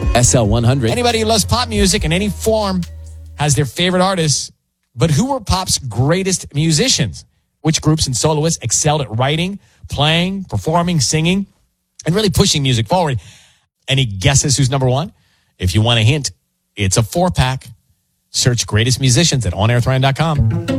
SL100. Anybody who loves pop music in any form has their favorite artists. But who were pop's greatest musicians? Which groups and soloists excelled at writing, playing, performing, singing, and really pushing music forward? Any guesses who's number one? If you want a hint, it's a 4-pack. Search greatest musicians at onairthran.com.